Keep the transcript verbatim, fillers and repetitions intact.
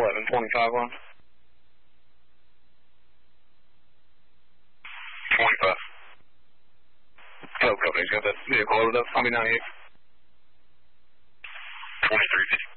eleven twenty-five on. twenty-five. Hello, company. He's got that vehicle loaded up. I'll be ninety-eight. twenty-three fifty.